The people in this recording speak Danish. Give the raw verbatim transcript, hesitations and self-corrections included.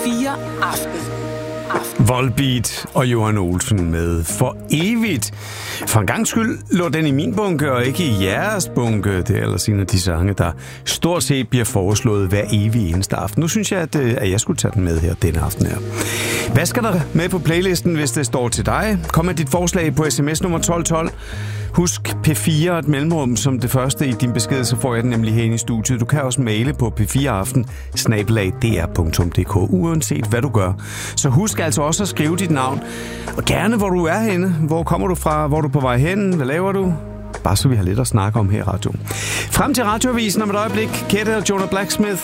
fire Aften. Volbeat og Johan Olsen med For Evigt. For en gang skyld lå den i min bunke og ikke i jeres bunke. Det er ellers en af de sange, der stort set bliver foreslået hver evig eneste aften. Nu synes jeg, at, at jeg skulle tage den med her denne aften her. Hvad skal der med på playlisten, hvis det står til dig? Kom med dit forslag på sms nummer tolv tolv. Husk P fire et mellemrum som det første i din besked, så får jeg den nemlig herinde i studiet. Du kan også maile på p fire aften snabel-a d r punktum d k, uanset hvad du gør. Så husk altså også at skrive dit navn. Og gerne, hvor du er henne. Hvor kommer du fra? Hvor er du på vej hen? Hvad laver du? Bare så vi har lidt at snakke om her i radioen. Frem til radioavisen om et øjeblik. Kette og Jonah Blacksmith.